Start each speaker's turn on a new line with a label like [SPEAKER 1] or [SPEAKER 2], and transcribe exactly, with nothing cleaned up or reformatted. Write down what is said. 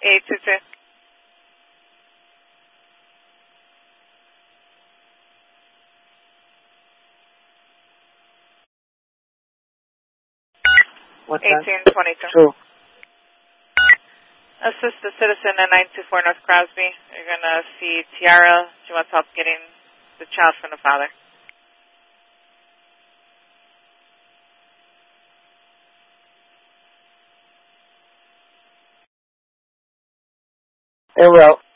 [SPEAKER 1] eight two two.
[SPEAKER 2] What's
[SPEAKER 1] eighteen twenty-two.
[SPEAKER 2] True.
[SPEAKER 1] Assist the citizen at nine two four North Crosby. You're going to see Tiara. She wants help getting the child from the father.
[SPEAKER 2] They will.